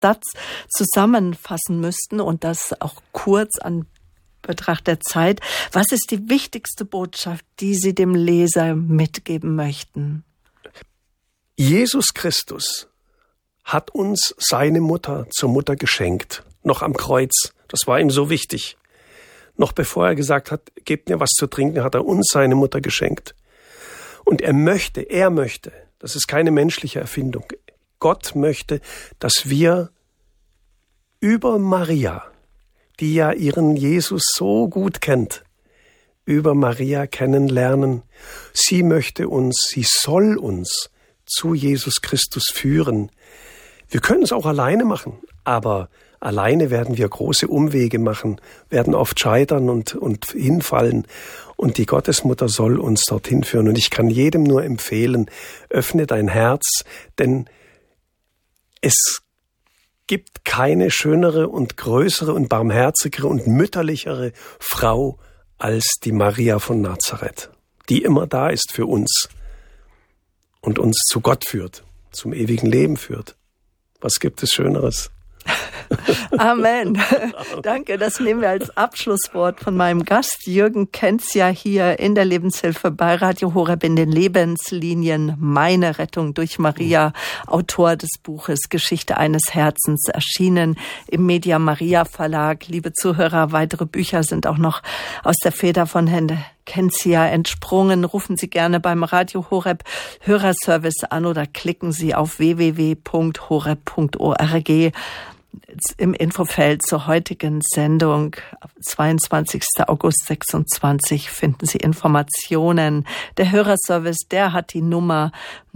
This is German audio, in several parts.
Satz zusammenfassen müssten und das auch kurz an Betracht der Zeit. Was ist die wichtigste Botschaft, die Sie dem Leser mitgeben möchten? Jesus Christus hat uns seine Mutter zur Mutter geschenkt, noch am Kreuz. Das war ihm so wichtig. Noch bevor er gesagt hat, gebt mir was zu trinken, hat er uns seine Mutter geschenkt. Und er möchte, das ist keine menschliche Erfindung, Gott möchte, dass wir über Maria, die ja ihren Jesus so gut kennt, über Maria kennenlernen. Sie soll uns zu Jesus Christus führen. Wir können es auch alleine machen, aber alleine werden wir große Umwege machen, werden oft scheitern und hinfallen. Und die Gottesmutter soll uns dorthin führen. Und ich kann jedem nur empfehlen, öffne dein Herz, denn es gibt keine schönere und größere und barmherzigere und mütterlichere Frau als die Maria von Nazareth, die immer da ist für uns und uns zu Gott führt, zum ewigen Leben führt. Was gibt es Schöneres? Amen. Danke, das nehmen wir als Abschlusswort von meinem Gast. Jürgen kennt's ja hier in der Lebenshilfe bei Radio Horeb in den Lebenslinien. Meine Rettung durch Maria, Autor des Buches Geschichte eines Herzens, erschienen im Media Maria Verlag. Liebe Zuhörer, weitere Bücher sind auch noch aus der Feder von Herrn Kentzia entsprungen. Rufen Sie gerne beim Radio Horeb Hörerservice an oder klicken Sie auf www.horeb.org. Im Infofeld zur heutigen Sendung, 22. August 26, finden Sie Informationen. Der Hörerservice, der hat die Nummer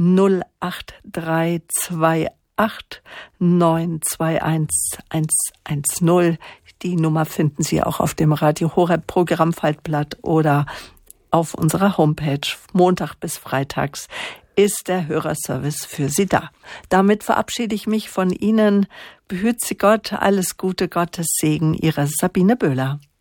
08328 921 110. Die Nummer finden Sie auch auf dem Radio Horeb Programmfaltblatt oder auf unserer Homepage. Montag bis freitags ist der Hörerservice für Sie da. Damit verabschiede ich mich von Ihnen. Behüt Sie Gott, alles Gute, Gottes Segen, Ihre Sabine Böhler.